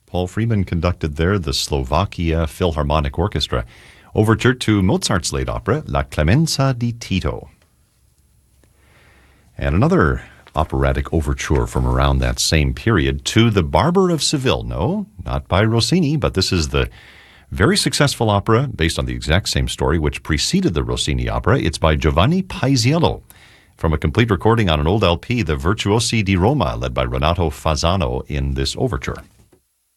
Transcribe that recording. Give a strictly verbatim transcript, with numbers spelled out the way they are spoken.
Paul Freeman conducted there the Slovakia Philharmonic Orchestra. Overture to Mozart's late opera, La Clemenza di Tito. And another operatic overture from around that same period to The Barber of Seville. No, not by Rossini, but this is the very successful opera based on the exact same story which preceded the Rossini opera. It's by Giovanni Paisiello from a complete recording on an old L P, the Virtuosi di Roma, led by Renato Fasano in this overture.